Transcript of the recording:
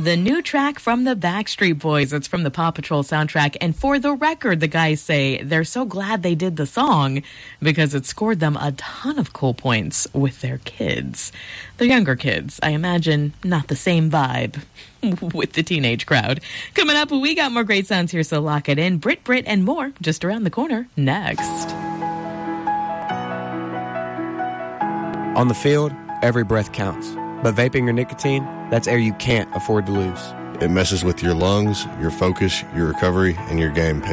The new track from the Backstreet Boys. It's from the Paw Patrol soundtrack. And for the record, the guys say they're so glad they did the song because it scored them a ton of cool points with their kids. They're younger kids. I imagine not the same vibe with the teenage crowd. Coming up, we got more great sounds here, so lock it in. Brit, and more just around the corner next. On the field, every breath counts. But vaping or nicotine, that's air you can't afford to lose. It messes with your lungs, your focus, your recovery, and your game.